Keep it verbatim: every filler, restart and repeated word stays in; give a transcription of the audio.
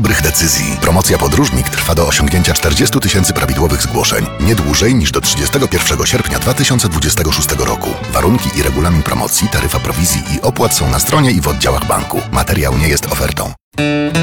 dobrych decyzji. Promocja Podróżnik trwa do osiągnięcia czterdziestu tysięcy prawidłowych zgłoszeń. Nie dłużej niż do trzydziestego pierwszego sierpnia dwa tysiące dwudziestego szóstego roku. Warunki i regulamin promocji, taryfa prowizji i opłat są na stronie i w oddziałach banku. Materiał nie jest ofertą.